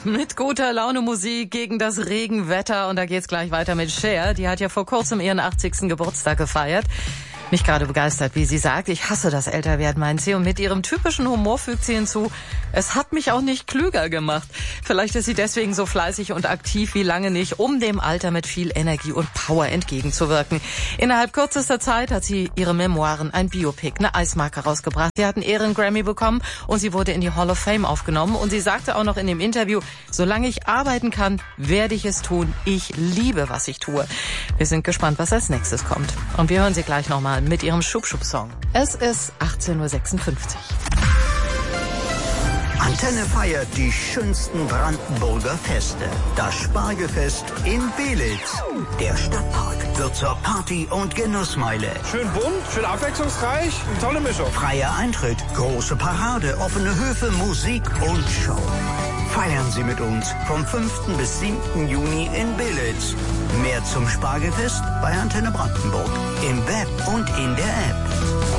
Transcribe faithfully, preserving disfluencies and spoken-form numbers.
Mit guter Laune Musik gegen das Regenwetter. Und da geht's gleich weiter mit Cher. Die hat ja vor kurzem ihren achtzigsten Geburtstag gefeiert. Mich gerade begeistert, wie sie sagt, ich hasse das Älterwerden, meint sie. Und mit ihrem typischen Humor fügt sie hinzu, es hat mich auch nicht klüger gemacht. Vielleicht ist sie deswegen so fleißig und aktiv wie lange nicht, um dem Alter mit viel Energie und Power entgegenzuwirken. Innerhalb kürzester Zeit hat sie ihre Memoiren, ein Biopic, eine Eismarke rausgebracht. Sie hat einen Ehren-Grammy bekommen und sie wurde in die Hall of Fame aufgenommen. Und sie sagte auch noch in dem Interview, solange ich arbeiten kann, werde ich es tun. Ich liebe, was ich tue. Wir sind gespannt, was als nächstes kommt. Und wir hören sie gleich nochmal mit ihrem Schub-Schub-Song. Es ist achtzehn Uhr sechsundfünfzig. Antenne feiert die schönsten Brandenburger Feste. Das Spargelfest in Belitz. Der Stadtpark wird zur Party- und Genussmeile. Schön bunt, schön abwechslungsreich, eine tolle Mischung. Freier Eintritt, große Parade, offene Höfe, Musik und Show. Feiern Sie mit uns vom fünften bis siebten Juni in Belitz. Mehr zum Spargelfest bei Antenne Brandenburg. Im Web und in der App.